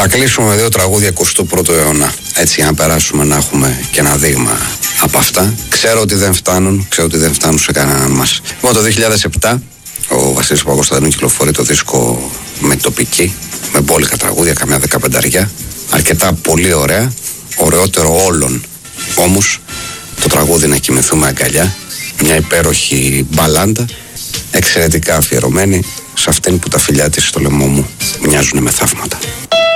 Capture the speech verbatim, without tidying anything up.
Θα κλείσουμε με δύο τραγούδια εικοστού πρώτου αιώνα. Έτσι, για να περάσουμε να έχουμε και ένα δείγμα από αυτά. Ξέρω ότι δεν φτάνουν, ξέρω ότι δεν φτάνουν σε κανέναν μας. Λοιπόν, το δύο χιλιάδες επτά ο Βασίλης Παπακοσταντίνου κυκλοφορεί το δίσκο με τοπική, με μπόλικα τραγούδια, καμιά δεκαπενταριά. Αρκετά πολύ ωραία, ωραιότερο όλων. Όμως, το τραγούδι «Να κοιμηθούμε αγκαλιά», μια υπέροχη μπαλάντα, εξαιρετικά αφιερωμένη σε αυτήν που τα φιλιά της στο λαιμό μου μοιάζουν με θαύματα.